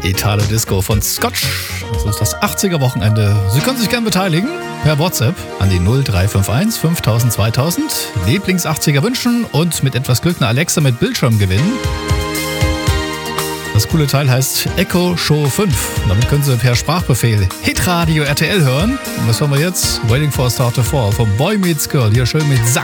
Italo Disco von Scotch. Das ist das 80er-Wochenende. Sie können sich gerne beteiligen per WhatsApp an die 0351 5000 2000. Lieblings-80er wünschen und mit etwas Glück eine Alexa mit Bildschirm gewinnen. Das coole Teil heißt Echo Show 5. Damit können Sie per Sprachbefehl Hitradio RTL hören. Und was hören wir jetzt? Waiting for a Star to Fall von Boy Meets Girl. Hier schön mit Sax.